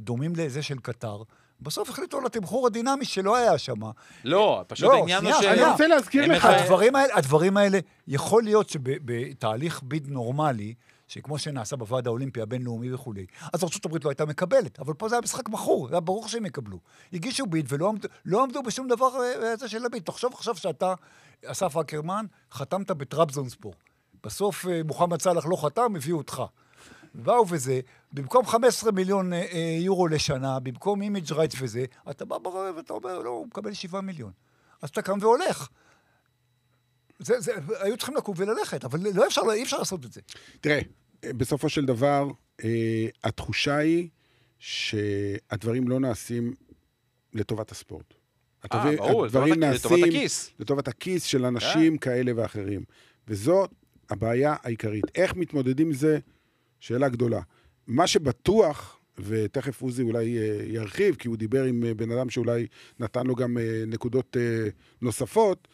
דומים לזה של קטר, בסוף החליטו על התמחור הדינמי שלא היה שם. לא, פשוט העניין הוא ש... אני רוצה להזכיר לך... הדברים האלה, יכול להיות שבתהליך ביד נורמלי, שכמו שנעשה בוועד האולימפי הבינלאומי וכו', אז ארצות הברית לא הייתה מקבלת, אבל פה זה היה משחק מכור, זה היה ברור שהם יקבלו. הגישו ביד ולא עמדו בשום דבר הזה של הביד. תחשוב עכשיו שאתה, אסף אקרמן, חתמת בטרבזונספור. בסוף מוחמד סלאח לא חתם, הביאו אותך. ובאו וזה, במקום 15 מיליון יורו לשנה, במקום אימג' רייטס וזה, אתה בא ברב ואתה אומר, לא, הוא מקבל 7 מיליון. אז אתה קם והולך. היו צריכים לקום וללכת, אבל אי אפשר לעשות את זה. תראה, בסופו של דבר, התחושה היא שהדברים לא נעשים לטובת הספורט. ברור, הדברים לטובת הכיס. לטובת הכיס של אנשים כאלה ואחרים. וזאת הבעיה העיקרית. איך מתמודדים עם זה? שאלה גדולה. מה שבטוח, ותכף עוזי אולי ירחיב, כי הוא דיבר עם בן אדם שאולי נתן לו גם נקודות נוספות,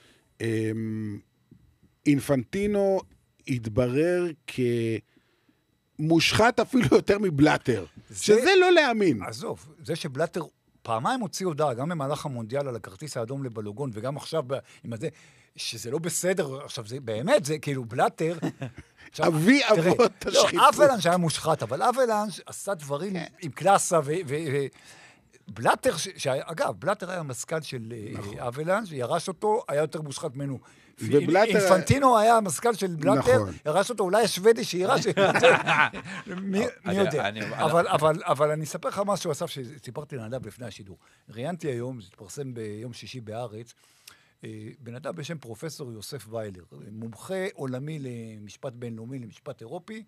אינפנטינו התברר כמושחת אפילו יותר מבלטר. שזה לא להאמין. עזוב, זה שבלטר פעמיים הוציא הודעה, גם במהלך המונדיאל על הכרטיס האדום לבלוגון, וגם עכשיו עם הזה, שזה לא בסדר, עכשיו זה באמת, זה כאילו בלטר, אבי אבות השחיתות. לא, אבלנש היה מושחת, אבל אבלנש עשה דברים עם קלאסה, ובלטר, אגב, בלטר היה המזכ"ל של אבלנש, ירש אותו, היה יותר מושחת ממנו. אינפנטינו היה המזכ"ל של בלטר, ירש אותו, אולי השוודי שירש, מי יודע. אבל אני אספר לך משהו, אסף, שסיפרתי לנדב לפני השידור. ראיינתי היום, זה התפרסם ביום שישי בארץ, בן אדם בשם פרופסור יוסף ויילר, מומחה עולמי למשפט בינלאומי, למשפט אירופי,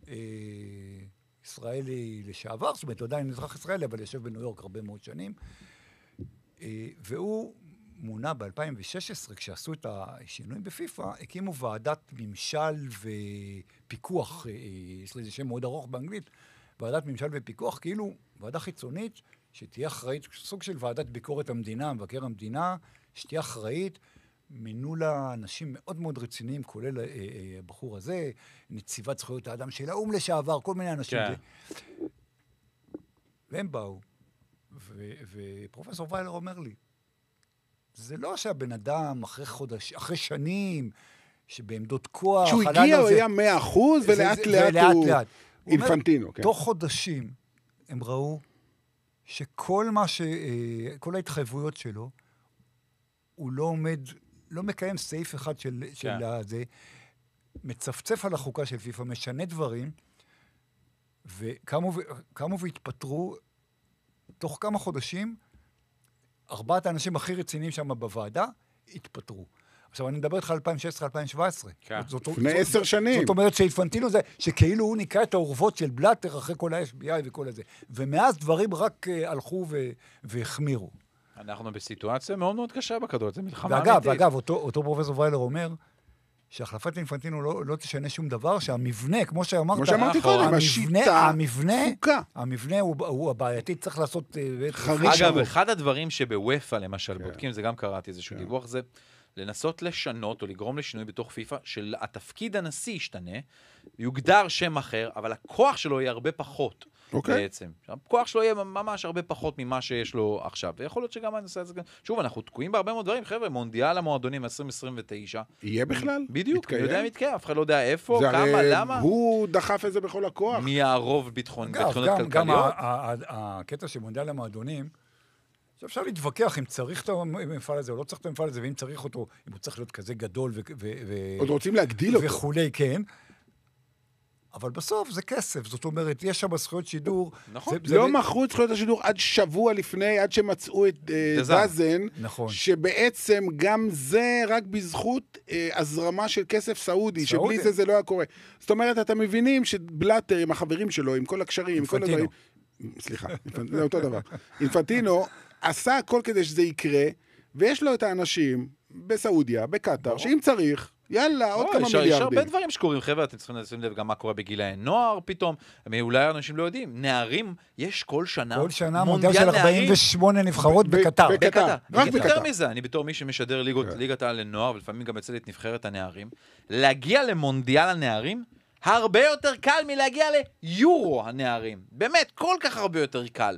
ישראלי לשעבר, זאת אומרת, הוא עדיין אזרח ישראלי, אבל יושב בניו יורק הרבה מאוד שנים, והוא מונה ב-2016, כשעשו את השינויים בפיפ"א, הקימו ועדת ממשל ופיקוח, יש לזה שם מאוד ארוך באנגלית, ועדת ממשל ופיקוח, כאילו ועדה חיצונית, שתהיה אחראית, סוג של ועדת ביקורת המדינה, מבקר המדינה, שתהיה אחראית, מינו לה אנשים מאוד מאוד רציניים, כולל הבחור הזה, נציבת זכויות האדם של האו"ם לשעבר, כל מיני אנשים. והם באו, ופרופסור ויילר אומר לי, זה לא שהבן אדם אחרי שנים, שבעמדות כוח... שהוא הגיע, הוא היה 100%, ולאט לאט הוא אינפנטינו. תוך חודשים הם ראו שכל כל ההתחייבויות שלו, הוא לא מקיים סעיף אחד של זה, מצפצף על החוקה של פיפ"א, משנה דברים, וקמו והתפטרו תוך כמה חודשים, 4 האנשים הכי רציניים שם בוועדה, התפטרו. עכשיו, אני מדבר איתך על 2016-2017. לפני 10 שנים. זאת אומרת שאינפנטינו זה, שכאילו הוא ניקה את האורוות של בלטר אחרי כל ה-FBI וכל הזה. ומאז דברים רק הלכו והחמירו. אנחנו בסיטואציה מאוד מאוד קשה בכדורגל, זה מלחמה אמיתית. ואגב, אותו פרופסור ויילר אומר, שהחלפת אינפנטינו לא תשנה שום דבר, שהמבנה, כמו שאמרת, כמו שאמרתי קודם, השיטה תפוקה. המבנה הוא הבעייתי, צריך לעשות... אגב, אחד הדברים שבוופא למשל בודקים, זה גם קראתי איזשהו דיווח, זה לנסות לשנות או לגרום לשינוי בתוך פיפ"א, של התפקיד הנשיא ישתנה, יוגדר שם אחר, אבל הכוח שלו יהיה הרבה פחות. בעצם. הכוח שלו יהיה ממש הרבה פחות ממה שיש לו עכשיו. ויכול להיות שגם הנושא הזה... שוב, אנחנו תקועים בהרבה מאוד דברים. חבר'ה, מונדיאל המועדונים 2029. יהיה בכלל? בדיוק. אני יודע אם יתקיים, אף אחד לא יודע איפה, כמה, למה. הוא דחף את זה בכל הכוח. מי הרוב ביטחונות כלכליות. גם הקטע של מונדיאל המועדונים, אפשר להתווכח אם צריך את המפעל הזה או לא צריך את המפעל הזה, ואם צריך אותו, אם הוא צריך להיות כזה גדול עוד רוצים להגדיל אותו. וכולי, כן. אבל בסוף זה כסף, זאת אומרת, יש שם זכויות שידור. נכון. לא מכרו את זכויות השידור עד שבוע לפני, עד שמצאו את דזן, שבעצם גם זה רק בזכות הזרמה של כסף סעודי, שבלי זה לא היה קורה. זאת אומרת, אתם מבינים שבלטר עם החברים שלו, עם כל הקשרים, עם כל הדברים... סליחה, זה אותו דבר. אינפנטינו עשה הכל כדי שזה יקרה, ויש לו את האנשים בסעודיה, בקטר, שאם צריך... יאללה, עוד כמה מיליארדים. יש הרבה דברים שקורים, חבר'ה, אתם צריכים לשים לב גם מה קורה בגילי נוער פתאום, אולי אנשים לא יודעים, נערים, יש כל שנה מונדיאל של 48 נבחרות בקטר. רק יותר מזה, אני בתור מי שמשדר ליגת העל לנוער, ולפעמים גם אצל את נבחרת הנערים, להגיע למונדיאל הנערים, הרבה יותר קל מלהגיע ליורו הנערים. באמת, כל כך הרבה יותר קל.